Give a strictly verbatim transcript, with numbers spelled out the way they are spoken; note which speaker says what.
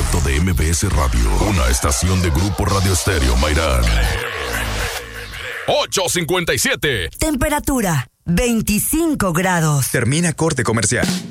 Speaker 1: directo de M B S Radio, una estación de Grupo Radio Estéreo Mairán. ocho cincuenta y siete.
Speaker 2: Temperatura veinticinco grados.
Speaker 3: Termina corte comercial.